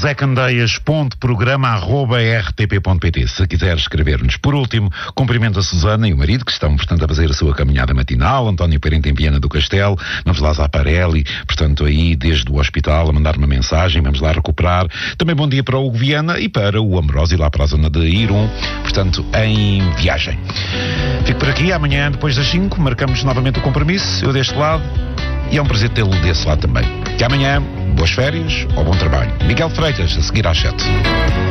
josecandeias.programa@rtp.pt, se quiser escrever-nos. Por último, cumprimento a Susana e o marido, que estão, portanto, a fazer a sua caminhada matinal, António Parente em Viana do Castelo, vamos lá a Aparelli, portanto, aí desde o hospital a mandar uma mensagem, vamos lá recuperar. Também bom dia para o Hugo Viana e para o Ambrósio, lá para a zona de Irum, portanto, em viagem. Fico por aqui, amanhã, depois das 5, marcamos novamente o compromisso, eu deste lado, e é um prazer tê-lo desse lado também. Até amanhã, boas férias ou bom trabalho. Miguel Freitas, a seguir às 7.